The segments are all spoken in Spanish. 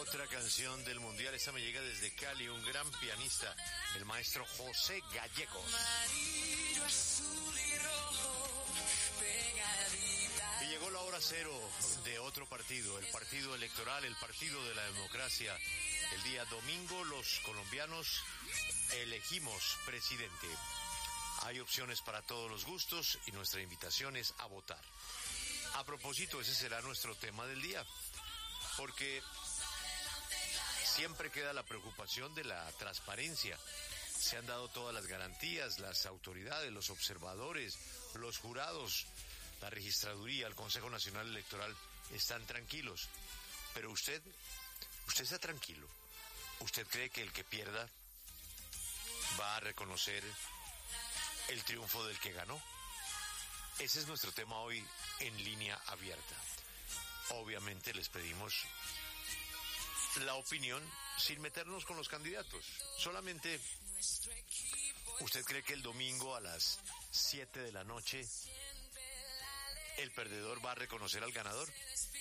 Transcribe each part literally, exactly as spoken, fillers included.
Otra canción del Mundial, esta me llega desde Cali, un gran pianista, el maestro José Gallegos. Amarillo, azul y rojo, pegadita. Y llegó la hora cero de otro partido, el partido electoral, el partido de la democracia. El día domingo los colombianos elegimos presidente. Hay opciones para todos los gustos y nuestra invitación es a votar. A propósito, ese será nuestro tema del día, porque siempre queda la preocupación de la transparencia. Se han dado todas las garantías, las autoridades, los observadores, los jurados, la registraduría, el Consejo Nacional Electoral están tranquilos. Pero usted, usted está tranquilo. ¿Usted cree que el que pierda va a reconocer el triunfo del que ganó? Ese es nuestro tema hoy en Línea Abierta. Obviamente les pedimos la opinión sin meternos con los candidatos. Solamente, ¿usted cree que el domingo a las siete de la noche el perdedor va a reconocer al ganador?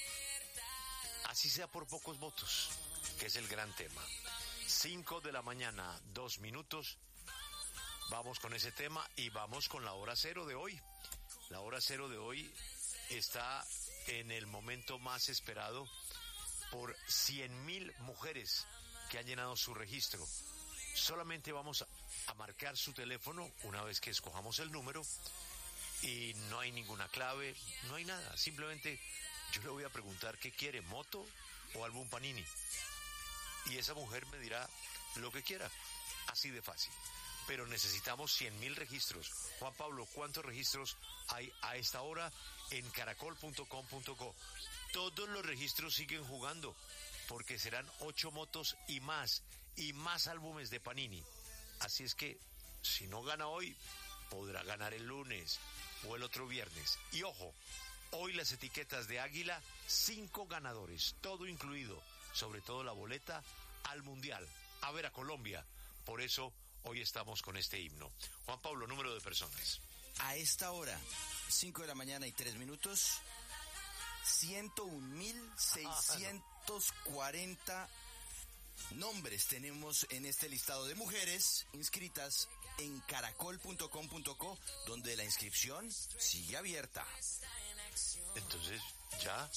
Así sea por pocos votos, que es el gran tema. cinco de la mañana, dos minutos. Vamos con ese tema y vamos con la hora cero de hoy. La hora cero de hoy está en el momento más esperado por cien mil mujeres que han llenado su registro. Solamente vamos a marcar su teléfono una vez que escojamos el número y no hay ninguna clave, no hay nada. Simplemente yo le voy a preguntar qué quiere, moto o álbum Panini. Y esa mujer me dirá lo que quiera. Así de fácil. Pero necesitamos cien mil registros. Juan Pablo, ¿cuántos registros hay a esta hora en caracol punto com punto co? Todos los registros siguen jugando, porque serán ocho motos y más, y más álbumes de Panini. Así es que, si no gana hoy, podrá ganar el lunes o el otro viernes. Y ojo, hoy las etiquetas de Águila, cinco ganadores, todo incluido, sobre todo la boleta al Mundial, a ver a Colombia. Por eso, hoy estamos con este himno. Juan Pablo, número de personas. A esta hora, cinco de la mañana y tres minutos, ciento un mil seiscientos cuarenta nombres tenemos en este listado de mujeres inscritas en caracol punto com punto co, donde la inscripción sigue abierta. Entonces, ¿ya?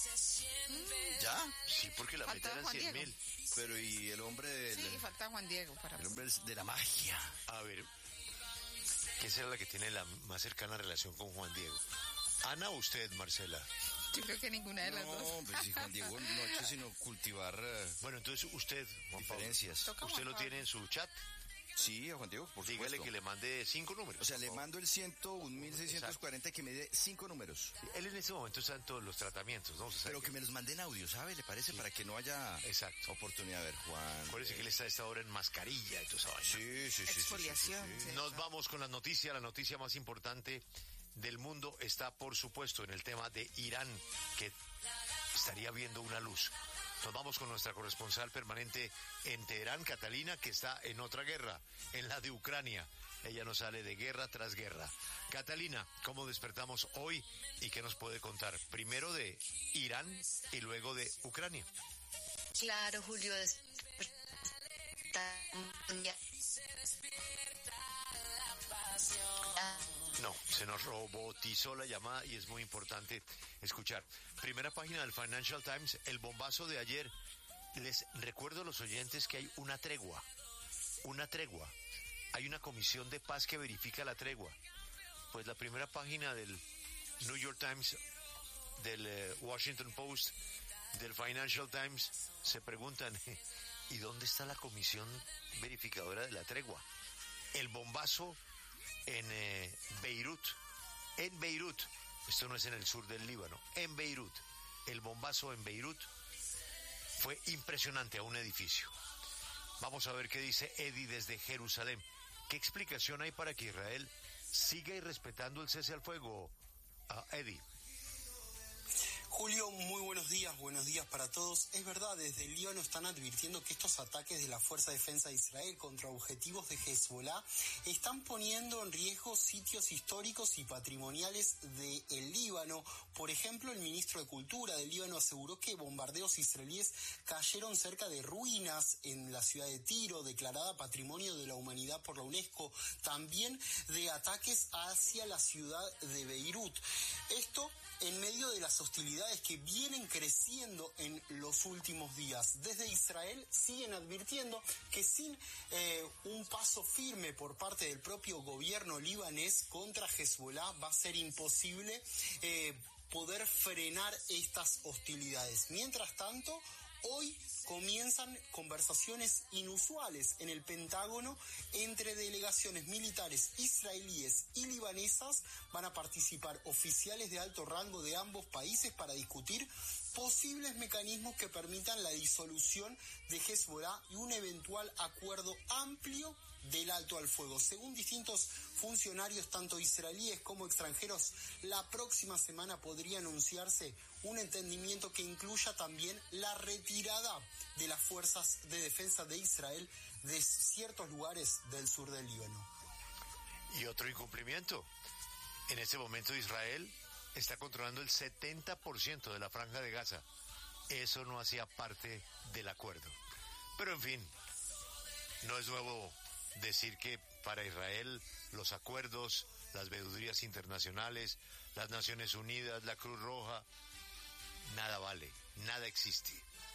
¿Ya? Sí, porque la meta eran cien mil. Pero ¿y el hombre del... Sí, falta Juan Diego para... El hombre de la magia. A ver, ¿qué será la que tiene la más cercana relación con Juan Diego? ¿Ana o usted, Marcela? Yo creo que ninguna de las no, dos. No, pues si Juan Diego no ha hecho sino cultivar... Uh, bueno, entonces usted, Juan diferencias. Pablo, ¿usted lo tiene en su chat? Sí, a Juan Diego, por Dígale supuesto. que le mande cinco números. O sea, le mando el ciento un mil seiscientos cuarenta que me dé cinco números. Él en este momento está en todos los tratamientos, ¿no? O sea, pero que... que me los manden audio, ¿sabe? ¿Le parece? Sí. Para que no haya Exacto. oportunidad. A ver, Juan. Acuérdese eh... que él está a esta hora en mascarilla y todo eso. Sí, sí, sí. Exfoliación. Sí, sí, sí. Nos vamos con la noticia, la noticia más importante del mundo está, por supuesto, en el tema de Irán, que estaría viendo una luz. Nos vamos con nuestra corresponsal permanente en Teherán, Catalina, que está en otra guerra, en la de Ucrania. Ella nos sale de guerra tras guerra. Catalina, ¿cómo despertamos hoy y qué nos puede contar? Primero de Irán y luego de Ucrania. Claro, Julio. No, se nos robotizó la llamada y es muy importante escuchar. Primera página del Financial Times, el bombazo de ayer. Les recuerdo a los oyentes que hay una tregua, una tregua. Hay una comisión de paz que verifica la tregua. Pues la primera página del New York Times, del uh, Washington Post, del Financial Times, se preguntan, ¿y dónde está la comisión verificadora de la tregua? El bombazo en eh, Beirut, en Beirut, esto no es en el sur del Líbano, en Beirut, el bombazo en Beirut fue impresionante a un edificio. Vamos a ver qué dice Eddie desde Jerusalén. ¿Qué explicación hay para que Israel siga irrespetando el cese al fuego, uh, Eddie? Julio, muy buenos días, buenos días para todos. Es verdad, desde el Líbano están advirtiendo que estos ataques de la Fuerza de Defensa de Israel contra objetivos de Hezbollah están poniendo en riesgo sitios históricos y patrimoniales del Líbano. Por ejemplo, el ministro de Cultura del Líbano aseguró que bombardeos israelíes cayeron cerca de ruinas en la ciudad de Tiro, declarada Patrimonio de la Humanidad por la UNESCO, también de ataques hacia la ciudad de Beirut. Esto en medio de las hostilidades que vienen creciendo en los últimos días. Desde Israel siguen advirtiendo que sin eh, un paso firme por parte del propio gobierno libanés contra Hezbollah va a ser imposible eh, poder frenar estas hostilidades. Mientras tanto, hoy comienzan conversaciones inusuales en el Pentágono entre delegaciones militares israelíes y libanesas. Van a participar oficiales de alto rango de ambos países para discutir posibles mecanismos que permitan la disolución de Hezbollah y un eventual acuerdo amplio del alto al fuego. Según distintos funcionarios, tanto israelíes como extranjeros, la próxima semana podría anunciarse un entendimiento que incluya también la retirada de las fuerzas de defensa de Israel de ciertos lugares del sur del Líbano. Y otro incumplimiento. En este momento Israel está controlando el setenta por ciento de la franja de Gaza. Eso no hacía parte del acuerdo. Pero en fin, no es nuevo decir que para Israel los acuerdos, las veedurías internacionales, las Naciones Unidas, la Cruz Roja, nada vale, nada existe.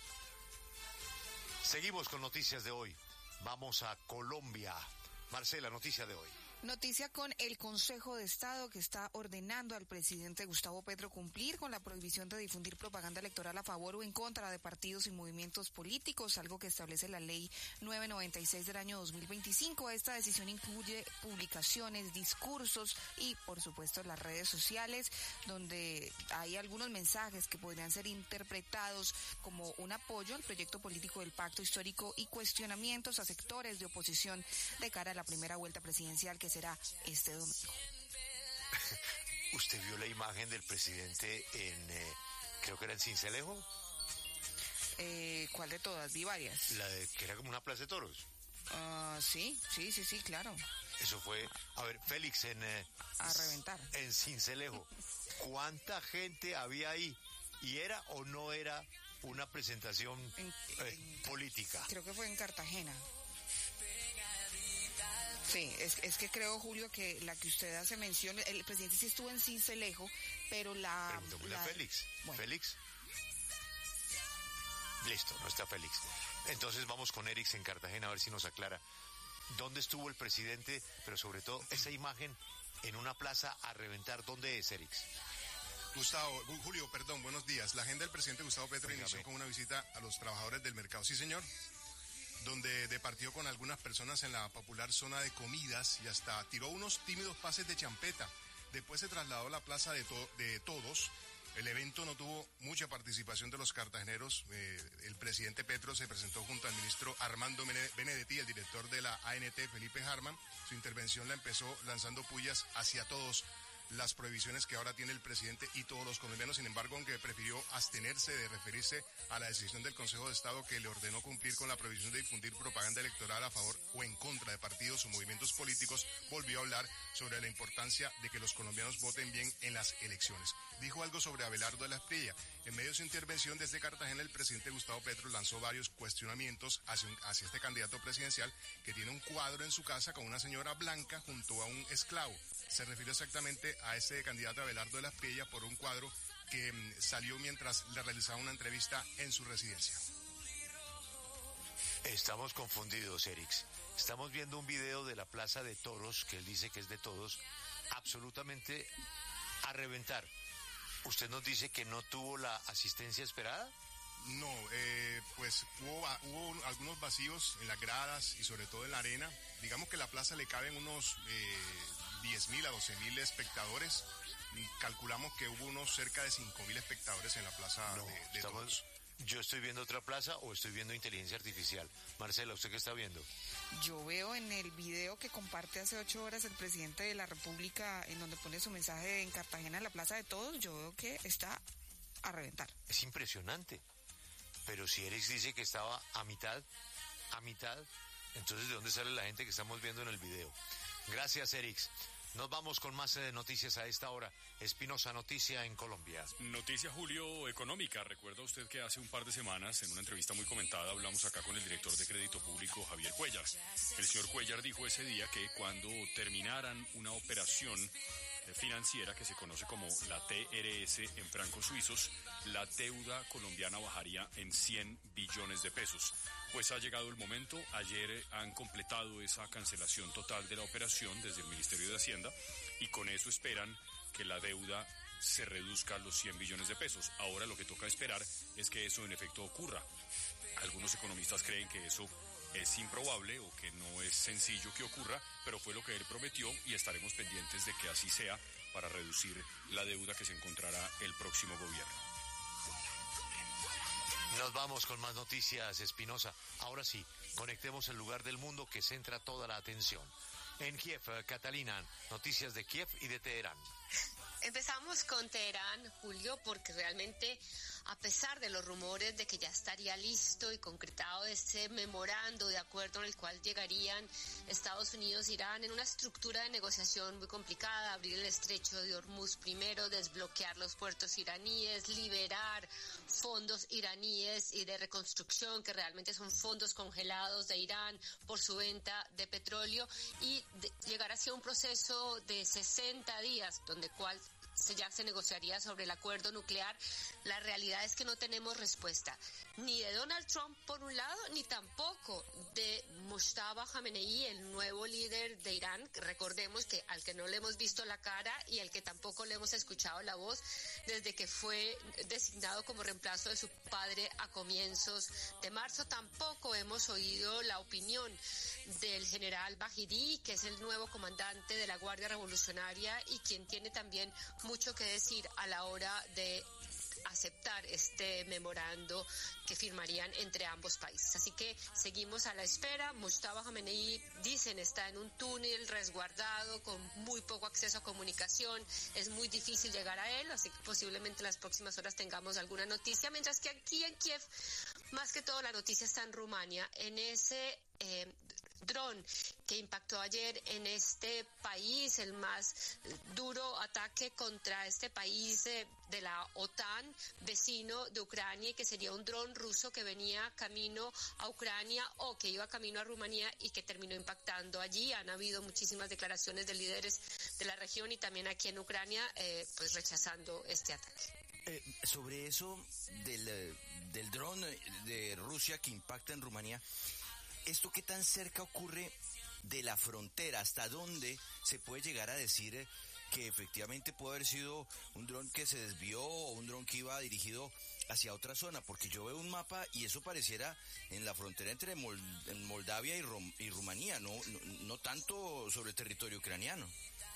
Seguimos con noticias de hoy. Vamos a Colombia. Marcela, noticia de hoy. Noticia con el Consejo de Estado que está ordenando al presidente Gustavo Petro cumplir con la prohibición de difundir propaganda electoral a favor o en contra de partidos y movimientos políticos, algo que establece la ley novecientos noventa y seis del año dos mil veinticinco. Esta decisión incluye publicaciones, discursos y, por supuesto, las redes sociales, donde hay algunos mensajes que podrían ser interpretados como un apoyo al proyecto político del Pacto Histórico y cuestionamientos a sectores de oposición de cara a la primera vuelta presidencial que será este domingo. ¿Usted vio la imagen del presidente en, eh, creo que era en Sincelejo? Eh, ¿Cuál de todas? Vi varias. La de que era como una plaza de toros. Uh, sí, sí, sí, sí, claro. Eso fue, a ver, Félix, en... Eh, a reventar. En Sincelejo. ¿Cuánta gente había ahí? ¿Y era o no era una presentación en, eh, en, política? Creo que fue en Cartagena. Sí, es, es que creo, Julio, que la que usted hace mención, el presidente sí estuvo en Sincelejo, pero la... Preguntémosle a Félix. Bueno. Félix. Listo, no está Félix. Entonces vamos con Erix en Cartagena a ver si nos aclara dónde estuvo el presidente, pero sobre todo esa imagen en una plaza a reventar. ¿Dónde es, Erix? Gustavo, Julio, perdón, buenos días. La agenda del presidente Gustavo Petro Dígame. inició con una visita a los trabajadores del mercado. Sí, señor. Donde departió con algunas personas en la popular zona de comidas y hasta tiró unos tímidos pases de champeta. Después se trasladó a la plaza de, to- de todos. El evento no tuvo mucha participación de los cartageneros. Eh, el presidente Petro se presentó junto al ministro Armando Benedetti, el director de la A N T, Felipe Harman. Su intervención la empezó lanzando pullas hacia todos las prohibiciones que ahora tiene el presidente y todos los colombianos. Sin embargo, aunque prefirió abstenerse de referirse a la decisión del Consejo de Estado que le ordenó cumplir con la prohibición de difundir propaganda electoral a favor o en contra de partidos o movimientos políticos, volvió a hablar sobre la importancia de que los colombianos voten bien en las elecciones. Dijo algo sobre Abelardo de la Espriella. En medio de su intervención desde Cartagena, el presidente Gustavo Petro lanzó varios cuestionamientos hacia, un, hacia este candidato presidencial que tiene un cuadro en su casa con una señora blanca junto a un esclavo. Se refirió exactamente a ese candidato Abelardo de la Espriella por un cuadro que mmm, salió mientras le realizaba una entrevista en su residencia. Estamos confundidos, Erix. Estamos viendo un video de la Plaza de Toros, que él dice que es de todos, absolutamente a reventar. ¿Usted nos dice que no tuvo la asistencia esperada? No, eh, pues hubo, hubo algunos vacíos en las gradas y sobre todo en la arena. Digamos que la plaza le caben unos eh, diez mil a doce mil espectadores. Calculamos que hubo unos cerca de cinco mil espectadores en la plaza no, de, de estamos, todos. ¿Yo estoy viendo otra plaza o estoy viendo inteligencia artificial? Marcela, ¿usted qué está viendo? Yo veo en el video que comparte hace ocho horas el presidente de la República, en donde pone su mensaje en Cartagena, en la Plaza de Todos, yo veo que está a reventar. Es impresionante. Pero si Eric dice que estaba a mitad, a mitad, entonces ¿de dónde sale la gente que estamos viendo en el video? Gracias, Eric. Nos vamos con más eh, noticias a esta hora. Espinosa, noticia en Colombia. Noticia, Julio, económica. Recuerda usted que hace un par de semanas, en una entrevista muy comentada, hablamos acá con el director de Crédito Público, Javier Cuellar. El señor Cuellar dijo ese día que cuando terminaran una operación financiera que se conoce como la T R S en francos suizos, la deuda colombiana bajaría en cien billones de pesos. Pues ha llegado el momento. Ayer han completado esa cancelación total de la operación desde el Ministerio de Hacienda y con eso esperan que la deuda se reduzca a los cien billones de pesos. Ahora lo que toca esperar es que eso en efecto ocurra. Algunos economistas creen que eso es improbable o que no es sencillo que ocurra, pero fue lo que él prometió y estaremos pendientes de que así sea para reducir la deuda que se encontrará el próximo gobierno. Nos vamos con más noticias, Espinosa. Ahora sí, conectemos el lugar del mundo que centra toda la atención. En Kiev, Catalina, noticias de Kiev y de Teherán. Empezamos con Teherán, Julio, porque realmente, a pesar de los rumores de que ya estaría listo y concretado este memorando de acuerdo en el cual llegarían Estados Unidos e Irán en una estructura de negociación muy complicada, abrir el estrecho de Hormuz primero, desbloquear los puertos iraníes, liberar fondos iraníes y de reconstrucción, que realmente son fondos congelados de Irán por su venta de petróleo, y de llegar hacia un proceso de sesenta días, donde cual se ya se negociaría sobre el acuerdo nuclear. La realidad es que no tenemos respuesta ni de Donald Trump por un lado, ni tampoco de Mustafa Khamenei, el nuevo líder de Irán, que recordemos que al que no le hemos visto la cara y al que tampoco le hemos escuchado la voz desde que fue designado como reemplazo de su padre a comienzos de marzo. Tampoco hemos oído la opinión del general Bahidi, que es el nuevo comandante de la Guardia Revolucionaria y quien tiene también mucho que decir a la hora de aceptar este memorando que firmarían entre ambos países. Así que seguimos a la espera. Mustafa Khamenei, dicen, está en un túnel resguardado con muy poco acceso a comunicación. Es muy difícil llegar a él, así que posiblemente en las próximas horas tengamos alguna noticia, mientras que aquí en Kiev, más que todo la noticia está en Rumania, en ese eh, dron que impactó ayer en este país, el más duro ataque contra este país de, de la OTAN, vecino de Ucrania, y que sería un dron ruso que venía camino a Ucrania o que iba camino a Rumanía y que terminó impactando allí. Han habido muchísimas declaraciones de líderes de la región y también aquí en Ucrania, eh, pues rechazando este ataque. Eh, sobre eso del, del dron de Rusia que impacta en Rumanía, ¿esto qué tan cerca ocurre de la frontera? ¿Hasta dónde se puede llegar a decir que efectivamente puede haber sido un dron que se desvió o un dron que iba dirigido hacia otra zona? Porque yo veo un mapa y eso pareciera en la frontera entre Mol- Moldavia y, Rom- y Rumanía, no, no, no tanto sobre el territorio ucraniano.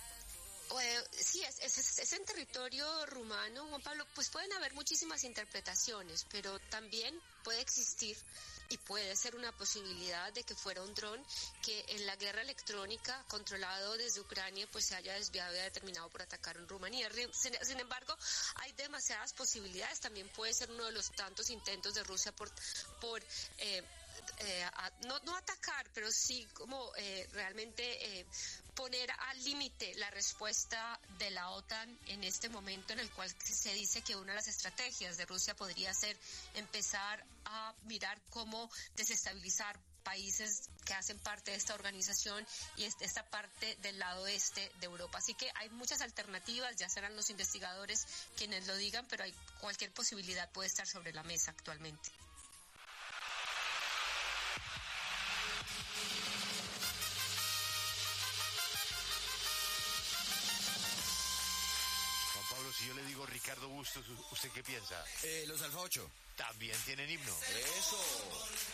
Bueno, sí, es, es, es en territorio rumano, Juan Pablo. Pues pueden haber muchísimas interpretaciones, pero también puede existir y puede ser una posibilidad de que fuera un dron que en la guerra electrónica controlado desde Ucrania pues se haya desviado y haya determinado por atacar en Rumanía. Sin, sin embargo, hay demasiadas posibilidades. También puede ser uno de los tantos intentos de Rusia por por eh, eh, a, no, no atacar, pero sí como eh, realmente eh, poner al límite la respuesta de la OTAN en este momento en el cual se dice que una de las estrategias de Rusia podría ser empezar a mirar cómo desestabilizar países que hacen parte de esta organización y esta parte del lado este de Europa. Así que hay muchas alternativas, ya serán los investigadores quienes lo digan, pero hay cualquier posibilidad puede estar sobre la mesa actualmente. Si yo le digo Ricardo Bustos, ¿usted qué piensa? Eh, los Alfa ocho. También tienen himno. Eso.